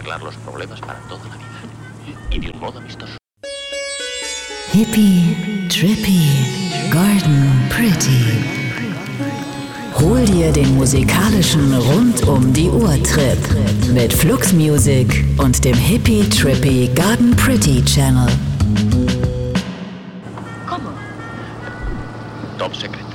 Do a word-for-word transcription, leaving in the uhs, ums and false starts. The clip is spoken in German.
arreglar los problemas para toda la vida. Y de un modo amistoso. Hippie, Trippy, Garden Pretty. Hol dir den musikalischen Rund-um-die-Uhr-Trip mit Flux Music und dem Hippie Trippy Garden Pretty Channel. ¿Cómo? Top Secret.